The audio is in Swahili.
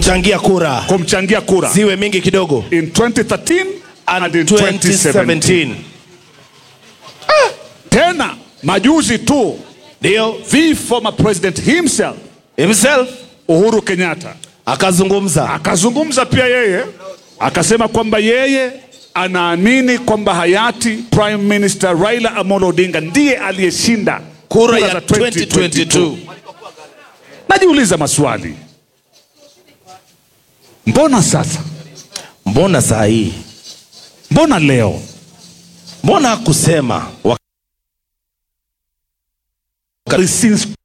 kumchangia kura ziwe mingi kidogo in 2013 and in 2017. Tena majuzi tu ndio the former president himself Uhuru Kenyatta akazungumza pia yeye, akasema kwamba yeye anaamini kwamba hayati Prime Minister Raila Amolo Odinga ndiye aliyeshinda kura ya 2022. Najiuliza maswali. Mbona sasa? Mbona saa hii? Mbona leo? Mbona kusema since